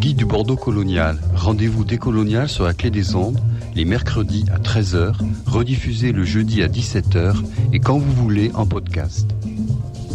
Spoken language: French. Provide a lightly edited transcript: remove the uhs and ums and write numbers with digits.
guide du Bordeaux colonial. Rendez-vous décolonial sur la Clé des Ondes, les mercredis à 13h, rediffusé le jeudi à 17h et quand vous voulez en podcast.